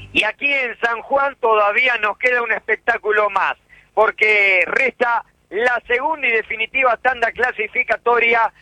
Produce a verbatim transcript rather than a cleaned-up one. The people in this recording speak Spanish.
Y aquí en San Juan todavía nos queda un espectáculo más, porque resta la segunda y definitiva tanda clasificatoria